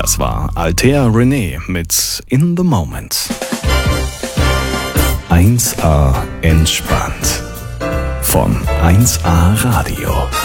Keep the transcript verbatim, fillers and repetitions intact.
Das war Althea René mit In the Moment. eins A entspannt. Von eins A Radio.